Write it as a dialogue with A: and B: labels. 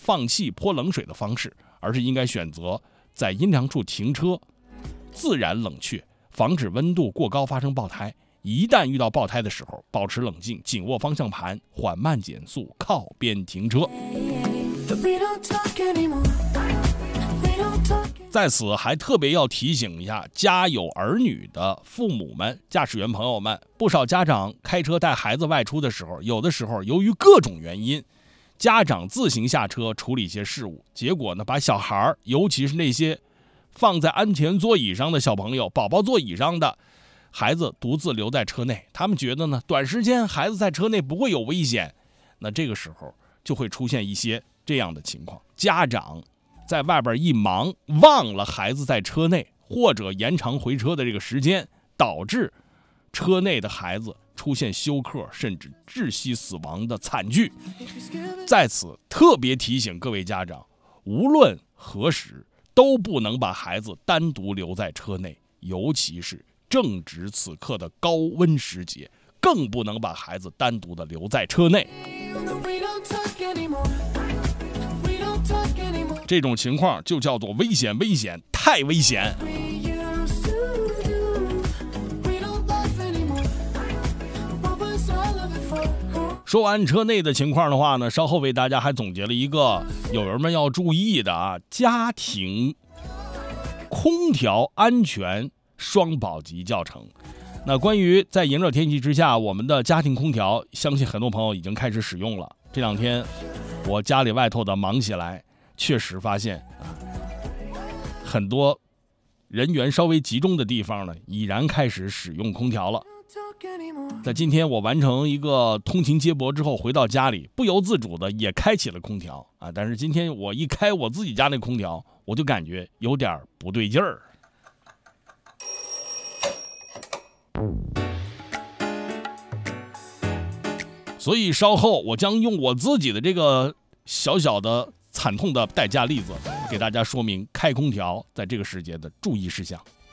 A: 放气泼冷水的方式，而是应该选择在阴凉处停车，自然冷却，防止温度过高发生爆胎。一旦遇到爆胎的时候，保持冷静，紧握方向盘，缓慢减速，靠边停车。在此还特别要提醒一下家有儿女的父母们、驾驶员朋友们，不少家长开车带孩子外出的时候，有的时候由于各种原因，家长自行下车处理一些事务，结果呢，把小孩，尤其是那些放在安全座椅上的小朋友、宝宝座椅上的孩子独自留在车内。他们觉得呢，短时间孩子在车内不会有危险，那这个时候就会出现一些这样的情况：家长在外边一忙，忘了孩子在车内，或者延长回车的这个时间，导致车内的孩子出现休克甚至窒息死亡的惨剧。在此特别提醒各位家长，无论何时都不能把孩子单独留在车内，尤其是正值此刻的高温时节，更不能把孩子单独的留在车内。这种情况就叫做危险，危险，太危险。说完车内的情况的话呢，稍后为大家还总结了一个友人们要注意的家庭空调安全双保级教程。那关于在炎热天气之下，我们的家庭空调，相信很多朋友已经开始使用了。这两天我家里外头的忙起来，确实发现很多人员稍微集中的地方呢，已然开始使用空调了。在今天我完成一个通勤接驳之后，回到家里，不由自主的也开启了空调啊。但是今天我一开我自己家那空调，我就感觉有点不对劲儿。所以稍后我将用我自己的这个小小的惨痛的代驾例子，给大家说明开空调在这个时节的注意事项。